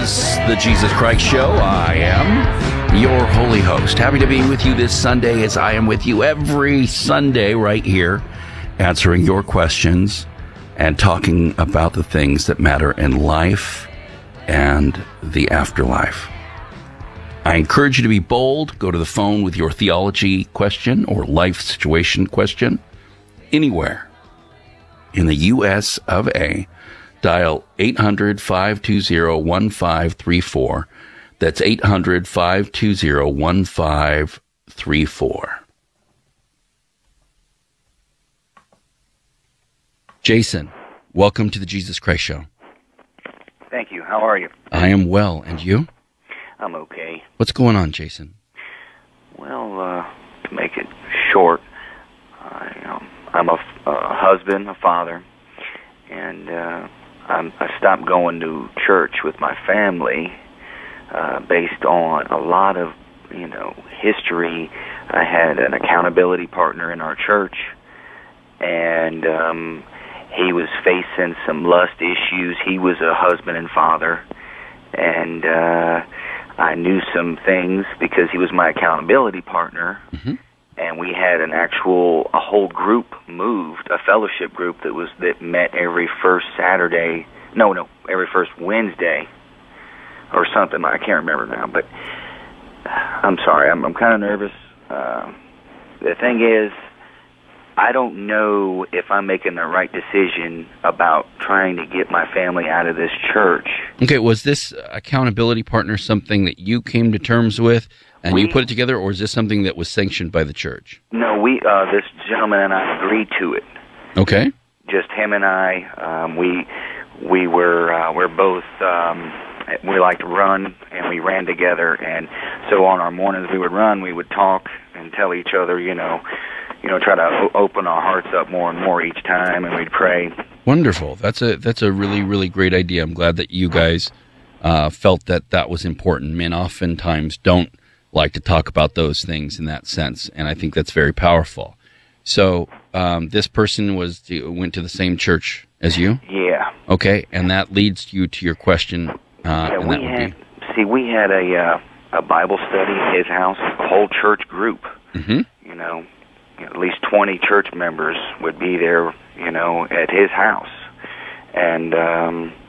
is the Jesus Christ Show. I am your holy host. Happy to be with you this Sunday, as I am with you every Sunday right here, answering your questions and talking about the things that matter in life and the afterlife. I encourage you to be bold. Go to the phone with your theology question or life situation question anywhere in the U.S. of A. Dial 800-520-1534. That's 800-520-1534. Jason, welcome to the Jesus Christ Show. Thank you. How are you? I am well. And you? I'm okay. What's going on, Jason? Well, to make it short, I'm a husband, a father, and I stopped going to church with my family based on a lot of, history. I had an accountability partner in our church, and he was facing some lust issues. He was a husband and father, and I knew some things because he was my accountability partner. Mm-hmm. And we had a whole group moved, a fellowship group that met every first Saturday, every first Wednesday or something. I can't remember now, but I'm sorry, I'm kind of nervous. The thing is, I don't know if I'm making the right decision about trying to get my family out of this church. Okay, was this accountability partner something that you came to terms with and you put it together, or is this something that was sanctioned by the church? No, this gentleman and I agreed to it. Okay. Just him and I. We're both. We like to run, and we ran together. And so on our mornings we would run, we would talk and tell each other, try to open our hearts up more and more each time, and we'd pray. Wonderful. That's a really, really great idea. I'm glad that you guys felt that was important. Men oftentimes don't like to talk about those things in that sense, and I think that's very powerful. So this person went to the same church as you? Yeah. Okay, and that leads you to your question. We had a Bible study at his house, a whole church group. Mm-hmm. At least 20 church members would be there, at his house. And